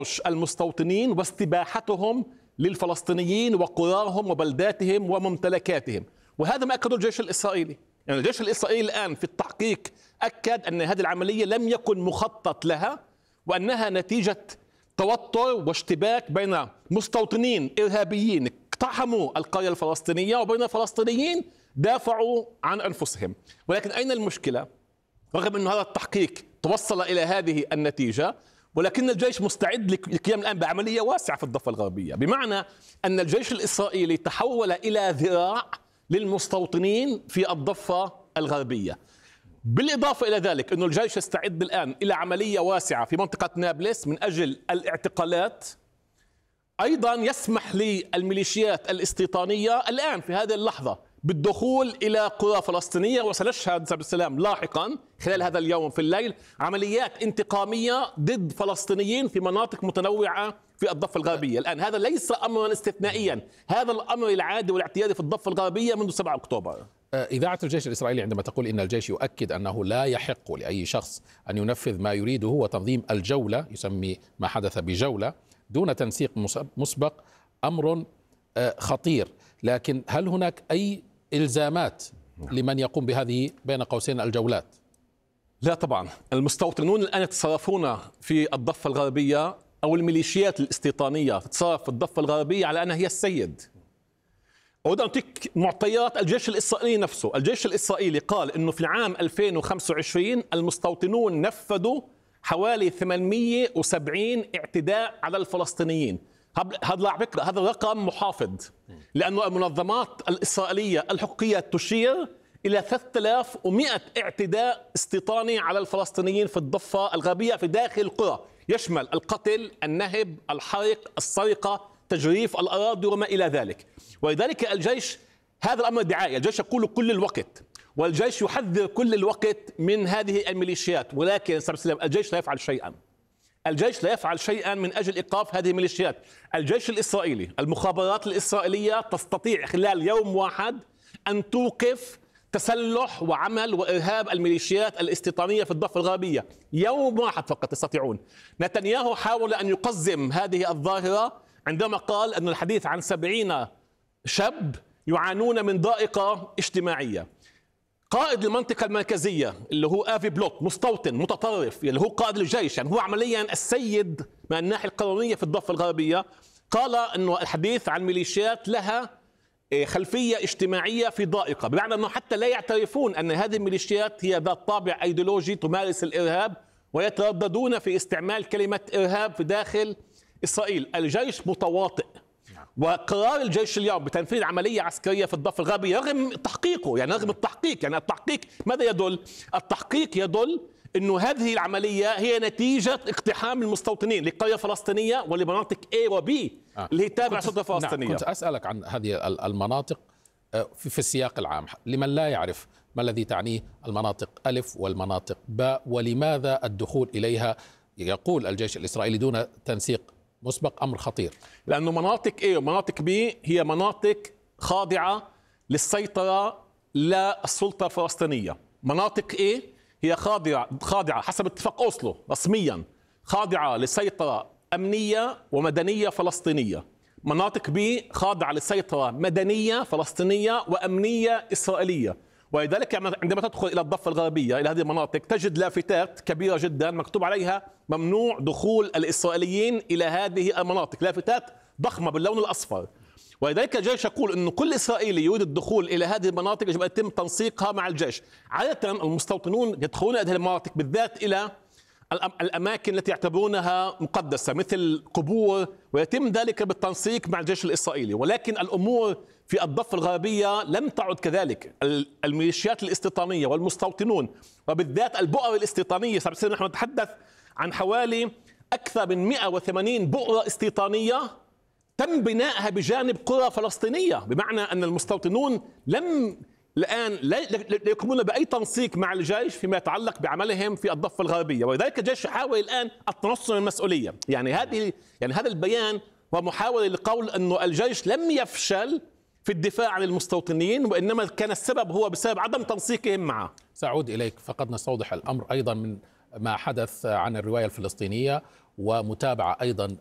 المستوطنين واستباحتهم للفلسطينيين وقراهم وبلداتهم وممتلكاتهم، وهذا ما أكده الجيش الإسرائيلي. يعني الجيش الإسرائيلي الآن في التحقيق أكد أن هذه العملية لم يكن مخطط لها، وأنها نتيجة توتر واشتباك بين مستوطنين إرهابيين اقتحموا القرية الفلسطينية وبين فلسطينيين دافعوا عن أنفسهم. ولكن أين المشكلة؟ رغم أن هذا التحقيق توصل إلى هذه النتيجة، ولكن الجيش مستعد للقيام الآن بعملية واسعة في الضفة الغربية، بمعنى أن الجيش الإسرائيلي تحول إلى ذراع للمستوطنين في الضفة الغربية. بالإضافة إلى ذلك أن الجيش يستعد الآن إلى عملية واسعة في منطقة نابلس من أجل الاعتقالات. أيضا يسمح للميليشيات الاستيطانية الآن في هذه اللحظة بالدخول إلى قرى فلسطينية، وسنشهد سبيل السلام لاحقا خلال هذا اليوم في الليل عمليات انتقامية ضد فلسطينيين في مناطق متنوعة في الضفة الغربية. الآن هذا ليس أمرا استثنائيا، هذا الأمر العادي والاعتيادي في الضفة الغربية منذ 7 أكتوبر. إذاعة الجيش الإسرائيلي عندما تقول إن الجيش يؤكد أنه لا يحق لأي شخص أن ينفذ ما يريده وتنظيم الجولة، يسمي ما حدث بجولة دون تنسيق مسبق، أمر خطير. لكن هل هناك أي إلزامات لمن يقوم بهذه بين قوسين الجولات؟ لا طبعا، المستوطنون الآن يتصرفون في الضفة الغربية أو الميليشيات الاستيطانية تتصرف في الضفة الغربية على أنها هي السيد. أود أن أعطيك معطيات الجيش الإسرائيلي نفسه. الجيش الإسرائيلي قال أنه في العام 2025 المستوطنون نفذوا حوالي 870 اعتداء على الفلسطينيين. هذا على فكرة هذا رقم محافظ، لأن المنظمات الإسرائيلية الحقوقية تشير إلى 3100 اعتداء استيطاني على الفلسطينيين في الضفة الغربية في داخل القرى، يشمل القتل، النهب، الحرق، السرقة، تجريف الأراضي وما إلى ذلك. ولذلك الجيش هذا الأمر دعائي، الجيش يقول كل الوقت، والجيش يحذر كل الوقت من هذه الميليشيات، ولكن الجيش لا يفعل شيئا. الجيش لا يفعل شيئا من أجل إيقاف هذه الميليشيات. الجيش الإسرائيلي، المخابرات الإسرائيلية تستطيع خلال يوم واحد أن توقف تسلح وعمل وإرهاب الميليشيات الاستيطانية في الضفة الغربية. يوم واحد فقط يستطيعون. نتنياهو حاول أن يقزم هذه الظاهرة عندما قال أن الحديث عن 70 شاب يعانون من ضائقة اجتماعية. قائد المنطقة المركزية اللي هو آفي بلوت، مستوطن متطرف اللي هو قائد الجيش، يعني هو عمليا السيد من الناحية القانونية في الضفة الغربية، قال أنه الحديث عن ميليشيات لها خلفية اجتماعية في ضائقة، بمعنى أنه حتى لا يعترفون أن هذه الميليشيات هي ذات طابع أيديولوجي تمارس الإرهاب، ويترددون في استعمال كلمة إرهاب في داخل إسرائيل. الجيش متواطئ، وقرار الجيش اليوم بتنفيذ عملية عسكرية في الضفة الغربية رغم تحقيقه، يعني رغم التحقيق، يعني التحقيق ماذا يدل؟ التحقيق يدل أنه هذه العملية هي نتيجة اقتحام المستوطنين لقرية فلسطينية ولمناطق A و B اللي هي تابعة للسلطة الفلسطينية. كنت أسألك عن هذه المناطق في السياق العام، لمن لا يعرف ما الذي تعنيه المناطق ألف والمناطق باء، ولماذا الدخول إليها يقول الجيش الإسرائيلي دون تنسيق مسبق أمر خطير؟ لأنه مناطق A ومناطق B هي مناطق خاضعة للسيطرة للسلطة الفلسطينية. مناطق A هي خاضعة حسب اتفاق أوسلو رسميا، خاضعة لسيطرة أمنية ومدنية فلسطينية. مناطق B خاضعة لسيطرة مدنية فلسطينية وأمنية إسرائيلية. ولذلك عندما تدخل إلى الضفة الغربية إلى هذه المناطق تجد لافتات كبيرة جدا مكتوب عليها ممنوع دخول الإسرائيليين إلى هذه المناطق، لافتات ضخمة باللون الأصفر. ولذلك الجيش يقول أن كل إسرائيلي يريد الدخول إلى هذه المناطق يجب أن يتم تنسيقها مع الجيش. عادة المستوطنون يدخلون هذه المناطق بالذات إلى الأماكن التي يعتبرونها مقدسة مثل قبور، ويتم ذلك بالتنسيق مع الجيش الإسرائيلي. ولكن الأمور في الضفة الغربية لم تعد كذلك. الميليشيات الاستيطانية والمستوطنون وبالذات البؤر الاستيطانية، نحن نتحدث عن حوالي أكثر من 180 بؤرة استيطانية تم بنائها بجانب قرى فلسطينية، بمعنى أن المستوطنون الآن لا يقومون بأي تنسيق مع الجيش فيما يتعلق بعملهم في الضفة الغربية. ولذلك الجيش يحاول الآن التنصل من المسؤولية. يعني هذا البيان هو محاولة لقول أنه الجيش لم يفشل في الدفاع عن المستوطنين، وإنما كان السبب هو بسبب عدم تنسيقهم معه. سأعود إليك، فقد نستوضح الأمر أيضا من ما حدث عن الرواية الفلسطينية ومتابعة أيضا